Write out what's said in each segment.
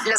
Los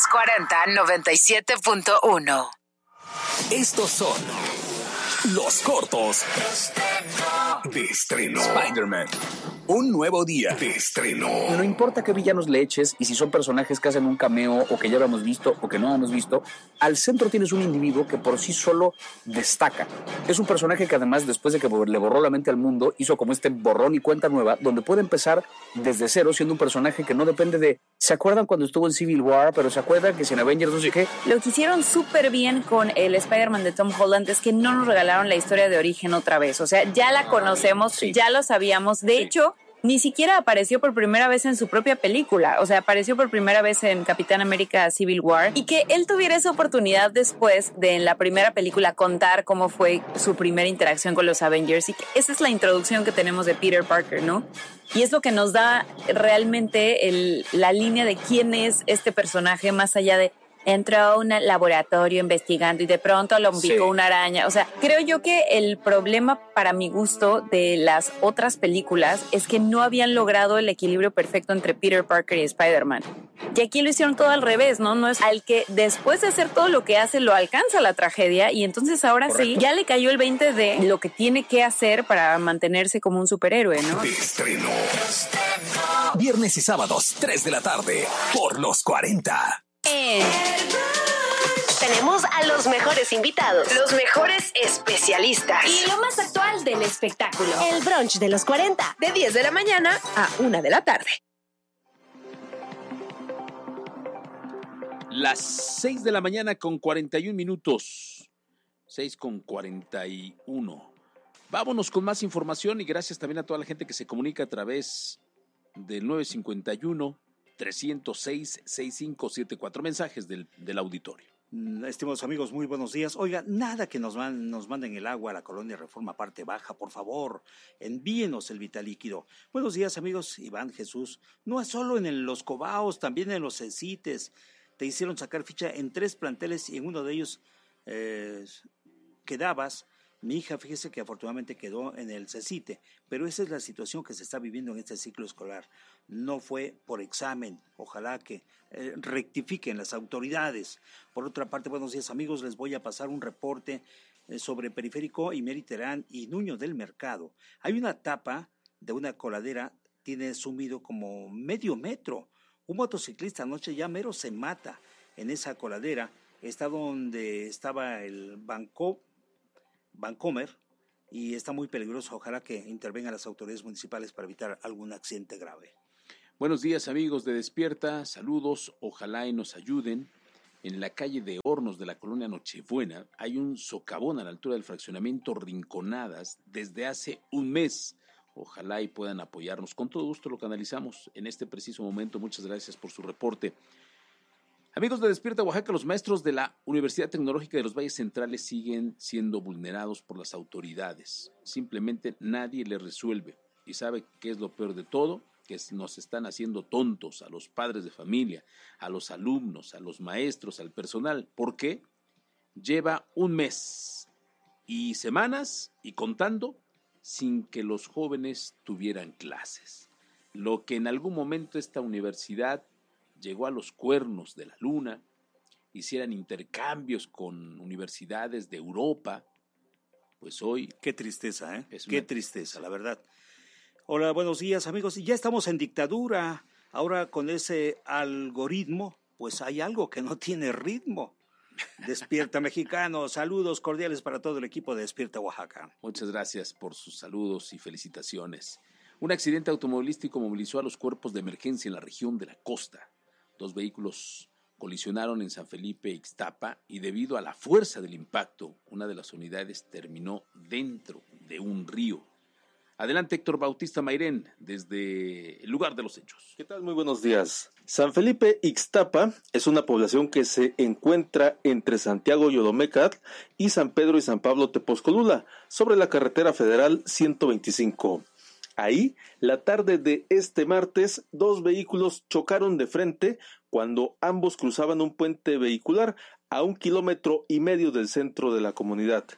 40-97.1. Estos son los cortos de estreno. Spider-Man. Un nuevo día de estreno. No importa qué villanos le eches y si son personajes que hacen un cameo o que ya habíamos visto o que no hemos visto, al centro tienes un individuo que por sí solo destaca. Es un personaje que además, después de que le borró la mente al mundo, hizo como este borrón y cuenta nueva, donde puede empezar desde cero siendo un personaje que no depende de... ¿Se acuerdan cuando estuvo en Civil War? Pero ¿se acuerdan que si en Avengers no sé qué? Lo que hicieron súper bien con el Spider-Man de Tom Holland es que no nos regalaron la historia de origen otra vez. O sea, ya la conocemos, sí. Ya lo sabíamos. De hecho, ni siquiera apareció por primera vez en su propia película. O sea, apareció por primera vez en Capitán América Civil War. Y que él tuviera esa oportunidad después de en la primera película contar cómo fue su primera interacción con los Avengers. Y que esa es la introducción que tenemos de Peter Parker, ¿no? Y es lo que nos da realmente la línea de quién es este personaje, más allá de entró a un laboratorio investigando y de pronto lo picó una araña. O sea, creo yo que el problema para mi gusto de las otras películas es que no habían logrado el equilibrio perfecto entre Peter Parker y Spider-Man. Y aquí lo hicieron todo al revés, ¿no? No es al que después de hacer todo lo que hace lo alcanza la tragedia y entonces ahora Correcto. Sí, ya le cayó el 20 de lo que tiene que hacer para mantenerse como un superhéroe, ¿no? Estreno. Viernes y sábados, 3 de la tarde, por los 40. Tenemos a los mejores invitados, los mejores especialistas y lo más actual del espectáculo. El brunch de los 40, de 10 de la mañana a 1 de la tarde. Las 6 de la mañana con 41 minutos. 6:41. Vámonos con más información y gracias también a toda la gente que se comunica a través del 951-306-6574. Mensajes del auditorio. Estimados amigos, muy buenos días. Oiga, nada que nos manden el agua a la colonia Reforma Parte Baja, por favor, envíenos el vital líquido. Buenos días amigos, Iván, Jesús. No es solo en Los Cobaos, también en los CECITES. Te hicieron sacar ficha en 3 planteles y en uno de ellos quedabas. Mi hija, fíjese que afortunadamente quedó en el CECITE, pero esa es la situación que se está viviendo en este ciclo escolar. No fue por examen, ojalá que rectifiquen las autoridades. Por otra parte, buenos días amigos, les voy a pasar un reporte sobre Periférico y Meriterán y Nuño del Mercado. Hay una tapa de una coladera, tiene sumido como medio metro. Un motociclista anoche ya mero se mata en esa coladera, está donde estaba el Vancomer y está muy peligroso. Ojalá que intervengan las autoridades municipales para evitar algún accidente grave. Buenos días amigos de Despierta, saludos, ojalá y nos ayuden. En la calle de Hornos de la colonia Nochebuena hay un socavón a la altura del fraccionamiento Rinconadas desde hace un mes. Ojalá y puedan apoyarnos. Con todo gusto lo canalizamos en este preciso momento. Muchas gracias por su reporte. Amigos de Despierta Oaxaca, los maestros de la Universidad Tecnológica de los Valles Centrales siguen siendo vulnerados por las autoridades. Simplemente nadie les resuelve. ¿Y sabe qué es lo peor de todo? Que nos están haciendo tontos a los padres de familia, a los alumnos, a los maestros, al personal. ¿Por qué? Lleva un mes y semanas y contando sin que los jóvenes tuvieran clases. Lo que en algún momento esta universidad llegó a los cuernos de la luna, hicieran intercambios con universidades de Europa, pues hoy... Qué tristeza, Qué tristeza, la verdad. Hola, buenos días amigos, y ya estamos en dictadura, ahora con ese algoritmo, pues hay algo que no tiene ritmo. Despierta Mexicano, saludos cordiales para todo el equipo de Despierta Oaxaca. Muchas gracias por sus saludos y felicitaciones. Un accidente automovilístico movilizó a los cuerpos de emergencia en la región de la costa. 2 vehículos colisionaron en San Felipe, Ixtapa, y debido a la fuerza del impacto, una de las unidades terminó dentro de un río. Adelante, Héctor Bautista Mairén, desde el lugar de los hechos. ¿Qué tal? Muy buenos días. San Felipe, Ixtapa, es una población que se encuentra entre Santiago Yodomecat y San Pedro y San Pablo Tepozcolula, sobre la carretera federal 125. Ahí, la tarde de este martes, 2 vehículos chocaron de frente cuando ambos cruzaban un puente vehicular a 1,5 kilómetros del centro de la comunidad.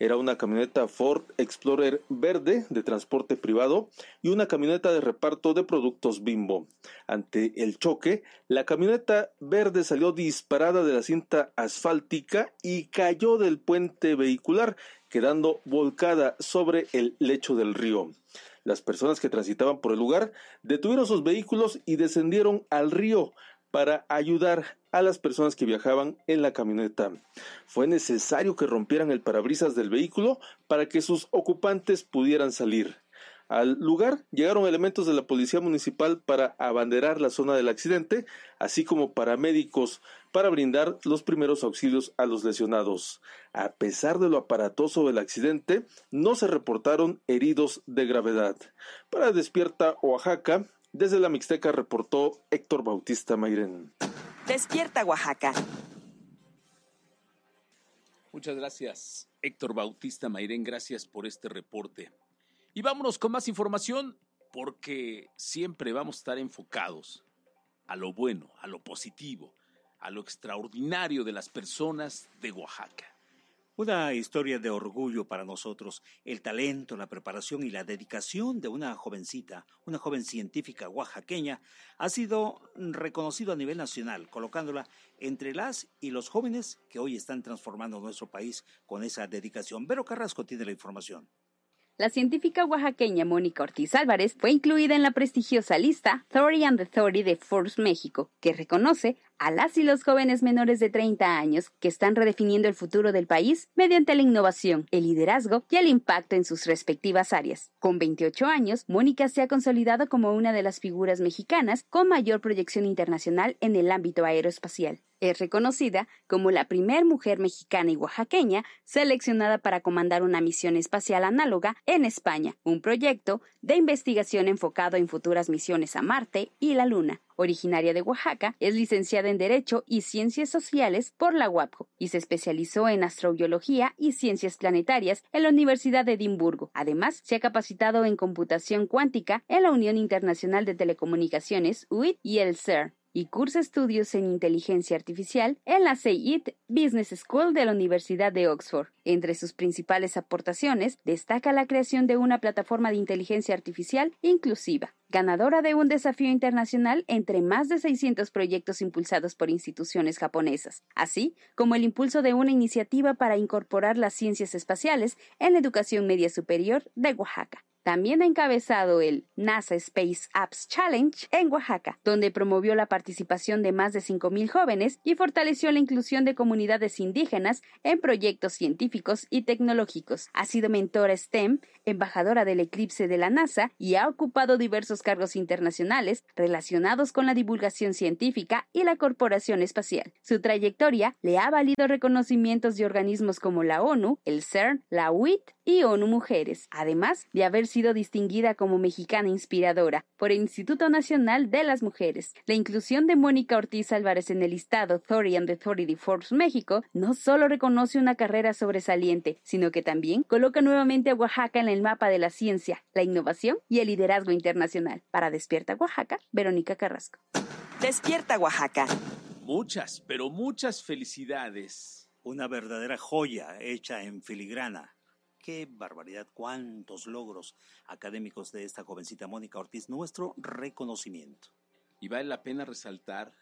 Era una camioneta Ford Explorer verde de transporte privado y una camioneta de reparto de productos Bimbo. Ante el choque, la camioneta verde salió disparada de la cinta asfáltica y cayó del puente vehicular, quedando volcada sobre el lecho del río. Las personas que transitaban por el lugar detuvieron sus vehículos y descendieron al río para ayudar a las personas que viajaban en la camioneta. Fue necesario que rompieran el parabrisas del vehículo para que sus ocupantes pudieran salir. Al lugar llegaron elementos de la Policía Municipal para abanderar la zona del accidente, así como paramédicos para brindar los primeros auxilios a los lesionados. A pesar de lo aparatoso del accidente, no se reportaron heridos de gravedad. Para Despierta Oaxaca, desde la Mixteca reportó Héctor Bautista Mairén. Despierta Oaxaca. Muchas gracias, Héctor Bautista Mairén, gracias por este reporte. Y vámonos con más información, porque siempre vamos a estar enfocados a lo bueno, a lo positivo, a lo extraordinario de las personas de Oaxaca. Una historia de orgullo para nosotros, el talento, la preparación y la dedicación de una jovencita, una joven científica oaxaqueña, ha sido reconocido a nivel nacional, colocándola entre las y los jóvenes que hoy están transformando nuestro país con esa dedicación. Vero Carrasco tiene la información. La científica oaxaqueña Mónica Ortiz Álvarez fue incluida en la prestigiosa lista 30 and the 30 de Forbes México, que reconoce a las y los jóvenes menores de 30 años que están redefiniendo el futuro del país mediante la innovación, el liderazgo y el impacto en sus respectivas áreas. Con 28 años, Mónica se ha consolidado como una de las figuras mexicanas con mayor proyección internacional en el ámbito aeroespacial. Es reconocida como la primer mujer mexicana y oaxaqueña seleccionada para comandar una misión espacial análoga en España, un proyecto de investigación enfocado en futuras misiones a Marte y la Luna. Originaria de Oaxaca, es licenciada en Derecho y Ciencias Sociales por la UAPJO y se especializó en astrobiología y ciencias planetarias en la Universidad de Edimburgo. Además, se ha capacitado en computación cuántica en la Unión Internacional de Telecomunicaciones, UIT, y el CERN, y cursa estudios en inteligencia artificial en la SEIT Business School de la Universidad de Oxford. Entre sus principales aportaciones destaca la creación de una plataforma de inteligencia artificial inclusiva, ganadora de un desafío internacional entre más de 600 proyectos impulsados por instituciones japonesas, así como el impulso de una iniciativa para incorporar las ciencias espaciales en la educación media superior de Oaxaca. También ha encabezado el NASA Space Apps Challenge en Oaxaca, donde promovió la participación de más de 5,000 jóvenes y fortaleció la inclusión de comunidades indígenas en proyectos científicos y tecnológicos. Ha sido mentora STEM, embajadora del Eclipse de la NASA y ha ocupado diversos cargos internacionales relacionados con la divulgación científica y la corporación espacial. Su trayectoria le ha valido reconocimientos de organismos como la ONU, el CERN, la UIT y ONU Mujeres, además de haber sido distinguida como mexicana inspiradora por el Instituto Nacional de las Mujeres. La inclusión de Mónica Ortiz Álvarez en el listado 30 and the 30 de Forbes México no solo reconoce una carrera sobresaliente, sino que también coloca nuevamente a Oaxaca en el mapa de la ciencia, la innovación y el liderazgo internacional. Para Despierta Oaxaca, Verónica Carrasco. Despierta Oaxaca. Muchas, pero muchas felicidades. Una verdadera joya hecha en filigrana. ¡Qué barbaridad! ¡Cuántos logros académicos de esta jovencita Mónica Ortiz! Nuestro reconocimiento. Y vale la pena resaltar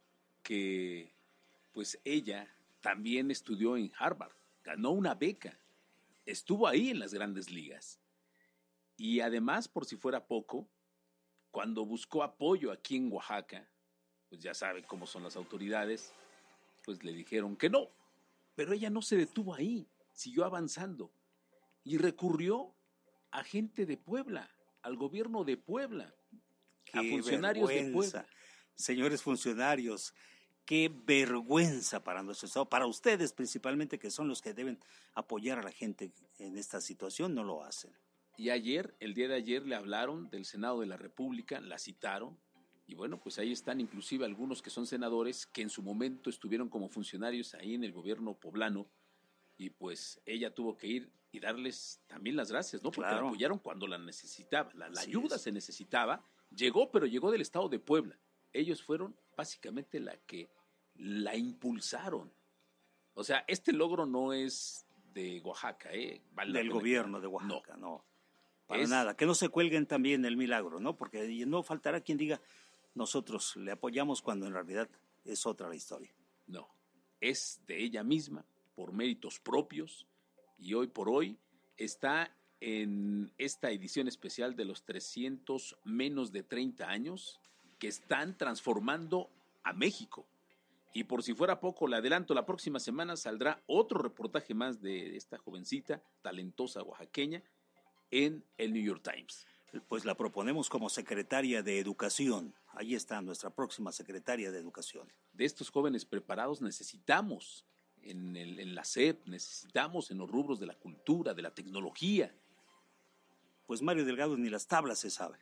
que pues ella también estudió en Harvard, ganó una beca, estuvo ahí en las grandes ligas. Y además, por si fuera poco, cuando buscó apoyo aquí en Oaxaca, pues ya saben cómo son las autoridades, pues le dijeron que no. Pero ella no se detuvo ahí, siguió avanzando. Y recurrió a gente de Puebla, al gobierno de Puebla, a funcionarios de Puebla. Señores funcionarios, qué vergüenza para nuestro Estado, para ustedes principalmente, que son los que deben apoyar a la gente en esta situación, no lo hacen. Y el día de ayer, le hablaron del Senado de la República, la citaron, y bueno, pues ahí están inclusive algunos que son senadores que en su momento estuvieron como funcionarios ahí en el gobierno poblano, y pues ella tuvo que ir y darles también las gracias, ¿no? Porque la apoyaron cuando la necesitaba, la ayuda se necesitaba, pero llegó del estado de Puebla. Ellos fueron básicamente la que la impulsaron. O sea, este logro no es de Oaxaca, vale del gobierno de Oaxaca, no. Para Es- nada. Que no se cuelguen también el milagro, ¿no? Porque no faltará quien diga, nosotros le apoyamos cuando en realidad es otra la historia. No, es de ella misma, por méritos propios, y hoy por hoy está en esta edición especial de los 300 menos de 30 años que están transformando a México. Y por si fuera poco, le adelanto, la próxima semana saldrá otro reportaje más de esta jovencita, talentosa oaxaqueña, en el New York Times. Pues la proponemos como secretaria de Educación. Ahí está nuestra próxima secretaria de Educación. De estos jóvenes preparados necesitamos en la SEP, necesitamos en los rubros de la cultura, de la tecnología. Pues Mario Delgado ni las tablas se sabe.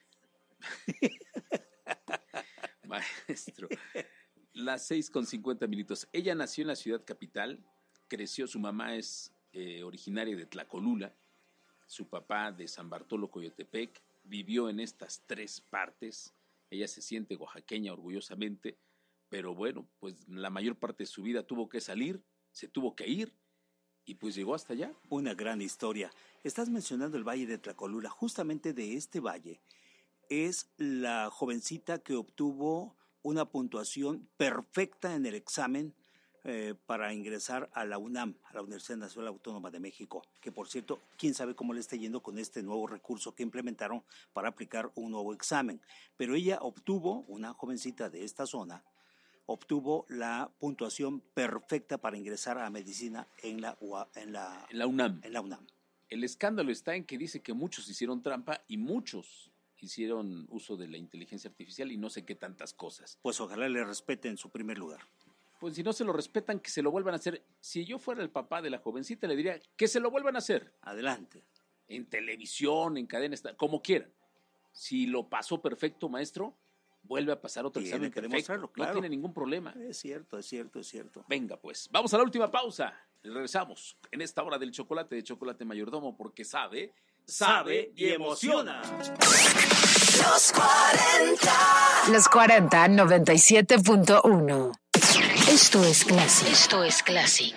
Maestro, las 6:50. Ella nació en la ciudad capital, creció, su mamá es originaria de Tlacolula, su papá de San Bartolo, Coyotepec, vivió en estas tres partes. Ella se siente oaxaqueña orgullosamente, pero bueno, pues la mayor parte de su vida tuvo que salir, se tuvo que ir y pues llegó hasta allá. Una gran historia. Estás mencionando el Valle de Tlacolula. Justamente de este valle es la jovencita que obtuvo una puntuación perfecta en el examen para ingresar a la UNAM, a la Universidad Nacional Autónoma de México, que por cierto, quién sabe cómo le está yendo con este nuevo recurso que implementaron para aplicar un nuevo examen. Pero ella obtuvo, una jovencita de esta zona, obtuvo la puntuación perfecta para ingresar a medicina en la UNAM. En la UNAM. El escándalo está en que dice que muchos hicieron trampa y muchos hicieron uso de la inteligencia artificial y no sé qué tantas cosas. Pues ojalá le respeten en su primer lugar. Pues si no se lo respetan, que se lo vuelvan a hacer. Si yo fuera el papá de la jovencita, le diría que se lo vuelvan a hacer. Adelante. En televisión, en cadenas, como quieran. Si lo pasó perfecto, maestro, vuelve a pasar otro examen que perfecto. demostrarlo, claro. No tiene ningún problema. Es cierto, es cierto, es cierto. Venga, pues, vamos a la última pausa. Regresamos en esta hora del chocolate de Chocolate Mayordomo, porque sabe y emociona. Los 40. Los 40, 97.1. Esto es Classic. Esto es Classic.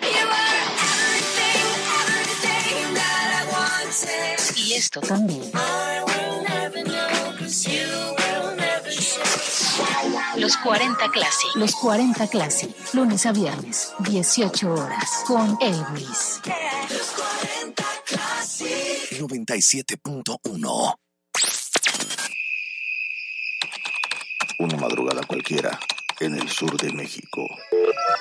Y esto también. Los 40 Classic. Los 40 Classic. Lunes a viernes, 18 horas. Con Elvis. 97.1. Una madrugada cualquiera en el sur de México.